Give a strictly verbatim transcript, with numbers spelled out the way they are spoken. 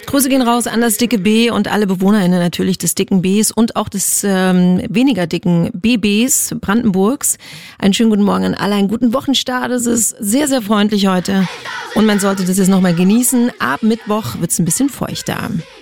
Grüße gehen raus an das dicke B und alle BewohnerInnen natürlich des dicken Bs und auch des ähm, weniger dicken B Bs Brandenburgs. Einen schönen guten Morgen an alle, einen guten Wochenstart. Es ist sehr, sehr freundlich heute und man sollte das jetzt nochmal genießen. Ab Mittwoch wird es ein bisschen feuchter.